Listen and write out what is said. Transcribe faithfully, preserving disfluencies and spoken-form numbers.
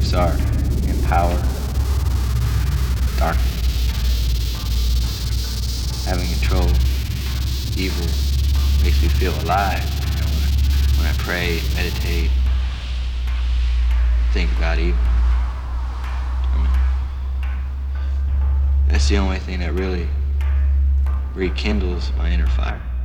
beliefs are in power, darkness, having control, evil makes me feel alive. You know, when I, when I pray, meditate, think about evil. I mean, that's the only thing that really rekindles my inner fire.